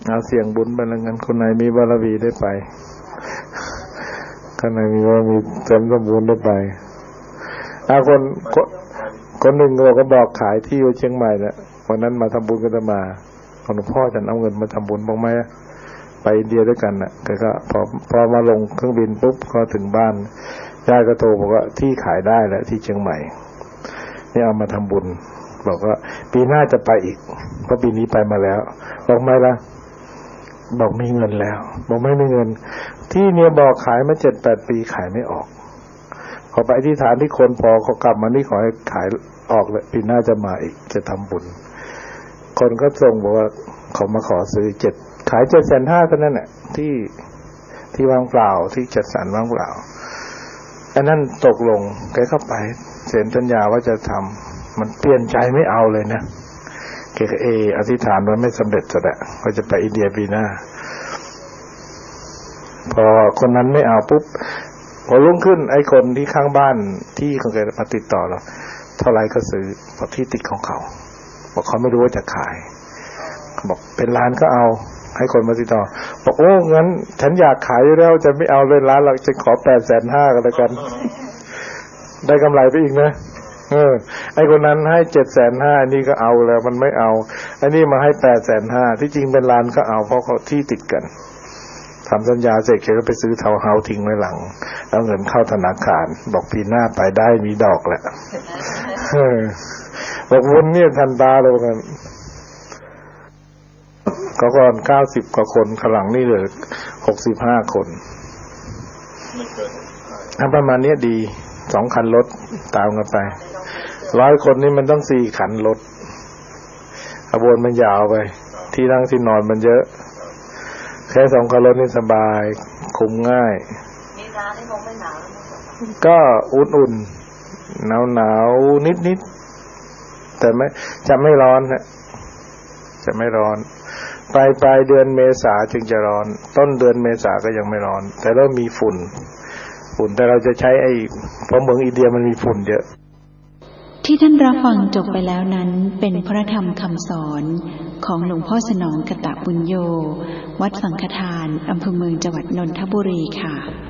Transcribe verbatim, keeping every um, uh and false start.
เอาเสี่ยงบุญไปแล้วกันคนไหนมีบารมีได้ไปคนไหนมีบารมีเต็มสมบูรณ์ได้ไปถ้าคนคนหนึ่งเราก็บอกขายที่อยู่เชียงใหม่เนี่ยวันนั้นมาทำบุญกันมาหลวงพ่อจะเอาเงินมาทำบุญบ้างไหมไปอินเดียด้วยกันน่ะก็ก็พอพอมาลงเครื่องบินปุ๊บก็ถึงบ้านญาติก็โทรบอกว่าที่ขายได้แล้วที่เชียงใหม่นี่เอามาทำบุญบอกว่าปีหน้าจะไปอีกเพราะปีนี้ไปมาแล้วบอกไม่ละบอกไม่เงินแล้วบอกไม่มีเงินที่เนี่ยบอกขายมาเจ็ดแปดปีขายไม่ออกขอไปอธิษฐานที่คนพอเขากลับมานี่ขอให้ขายออกเลยปีหน้าจะมาอีกจะทำบุญคนก็ส่งบอกว่าเขามาขอซื้อเจ็ดขายเจ็ดแสนห้าเท่านั้นแหละที่ที่ว่างเปล่าที่จัดสรรว่างเปล่าอันนั้นตกลงแกเข้าไปเซ็นสัญญาว่าจะทำมันเปลี่ยนใจไม่เอาเลยนะแกก็เออธิษฐานไว้ไม่สำเร็จซะแล้วว่าจะไปอินเดียปีหน้าพอคนนั้นไม่เอาปุ๊บพอรุ่งขึ้นไอ้คนที่ข้างบ้านที่ของแกมาติดต่อเราเท่าไรก็ซื้อเพราะที่ติดของเขาบอกเขาไม่รู้ว่าจะขายเขาบอกเป็นล้านก็เอาให้คนมาติดต่อบอกโอ้งั้นฉันอยากขายอยู่แล้วจะไม่เอาเลยล้านเราจะขอแปดแสนห้ากันแล้วกันได้กำไรไปอีกนะเออไอ้คนนั้นให้เจ็ดแสนห้านี่ก็เอาแล้วมันไม่เอาอันนี้มาให้แปดแสนห้าที่จริงเป็นล้านก็เอาเพราะเขาที่ติดกันทำสัญญาเสร็จแกก็ไปซื้อเทาเฮาทิ้งไว้หลังแล้วเงินเข้าธนาคารบอกปีหน้าไปได้มีดอกแหละเออบอกวุ้นเนี่ยทันตาเลยกันก็ก่อนเก้าสิบกว่าคนข้างหลังนี่เหลือหกสิบห้าคนถ้าประมาณนี้ดีสองคันรถตามกันไปร้อยคนนี่มันต้องสี่คันรถขบวนมันยาวไปที่นั่งที่นอนมันเยอะแค่สองคันรถนี่สบายคุมง่ายมีน้ำที่คงไม่หนาวก็อุ่นๆหนาวๆนิดๆแต่ไม่จะไม่ร้อนฮะจะไม่ร้อนปลายปลายเดือนเมษาจึงจะร้อนต้นเดือนเมษาก็ยังไม่ร้อนแต่เรามีฝุ่นฝุ่นแต่เราจะใช้ไอ้เพราะเมืองอินเดียมันมีฝุ่นเยอะที่ท่านรับฟังจบไปแล้วนั้นเป็นพระธรรมคำสอนของหลวงพ่อสนองกตบุญโญวัดสังฆทานอำเภอเมืองจังหวัดนนทบุรีค่ะ